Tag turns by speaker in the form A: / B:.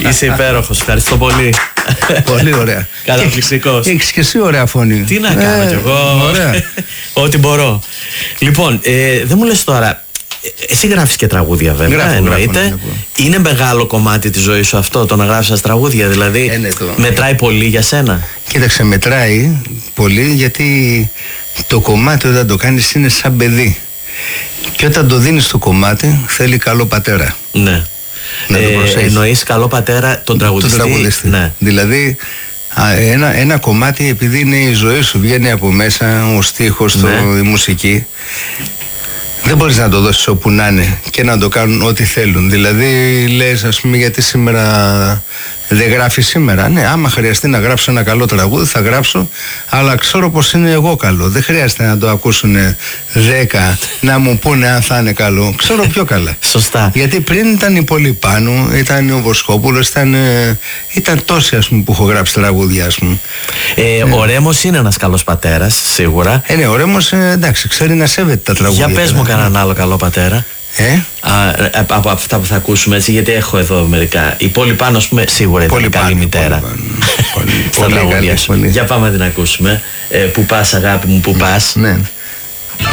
A: Είσαι υπέροχος, ευχαριστώ πολύ.
B: Πολύ ωραία.
A: Καταπληκτικός.
B: Έχεις και εσύ ωραία φωνή.
A: Τι να κάνω κι εγώ. Ό,τι μπορώ. Λοιπόν, δεν μου λες τώρα, εσύ γράφεις και τραγούδια βέβαια, εννοείται. Είναι μεγάλο κομμάτι της ζωής σου αυτό, το να γράφεις τραγούδια, δηλαδή μετράει πολύ για σένα?
B: Κοίταξε, μετράει πολύ, γιατί το κομμάτι όταν το κάνεις είναι σαν παιδί. Και όταν το δίνεις το κομμάτι θέλει καλό πατέρα.
A: Ναι. Εννοείς καλό πατέρα τον τραγουδιστή?
B: Τον τραγουδιστή.
A: Ναι.
B: Δηλαδή ένα κομμάτι, επειδή είναι η ζωή σου, βγαίνει από μέσα ο στίχος, η μουσική, δεν μπορείς να το δώσεις όπου να είναι και να το κάνουν ό,τι θέλουν. Δηλαδή λες, ας πούμε, γιατί σήμερα δεν γράφει σήμερα? Ναι, άμα χρειαστεί να γράψω ένα καλό τραγούδι θα γράψω, αλλά ξέρω πως είναι εγώ καλό. Δεν χρειάζεται να το ακούσουν 10 να μου πούνε αν θα είναι καλό. Ξέρω πιο καλά.
A: Σωστά.
B: Γιατί πριν ήταν η Πολυπάνου, ήταν ο Βοσκόπουλος, ήταν τόσοι, ας πούμε, που έχω γράψει τραγούδια, ας πούμε.
A: Ο Ρέμος είναι ένας καλός πατέρας, σίγουρα.
B: Ναι, ο Ρέμος, εντάξει, ξέρει να σέβεται τα τραγούδια.
A: Για πες μου κανέναν άλλο καλό πατέρα. Από αυτά που θα ακούσουμε, έτσι, γιατί έχω εδώ μερικά. Η Πολυπάνου, ας πούμε, σίγουρα ήταν καλή μητέρα. Στα τραγούδια σου. Για πάμε να την ακούσουμε. Που πας, αγάπη μου, που πας.
B: Ναι.